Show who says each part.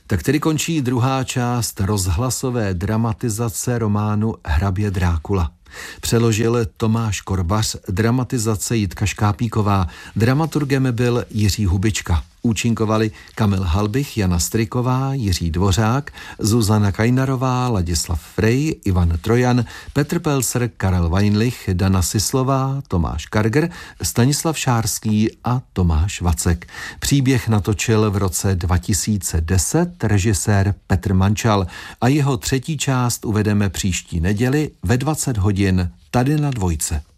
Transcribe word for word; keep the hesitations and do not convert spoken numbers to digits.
Speaker 1: Tak tedy končí druhá část rozhlasové dramatizace románu Hrabě Drákula. Přeložil Tomáš Korbař, dramatizace Jitka Škápíková, dramaturgem byl Jiří Hubička. Účinkovali Kamil Halbich, Jana Stryková, Jiří Dvořák, Zuzana Kajnarová, Ladislav Frej, Ivan Trojan, Petr Pelser, Karel Weinlich, Dana Sislová, Tomáš Karger, Stanislav Šárský a Tomáš Vacek. Příběh natočil v roce dva tisíce deset režisér Petr Mančal a jeho třetí část uvedeme příští neděli ve dvacet hodin tady na Dvojce.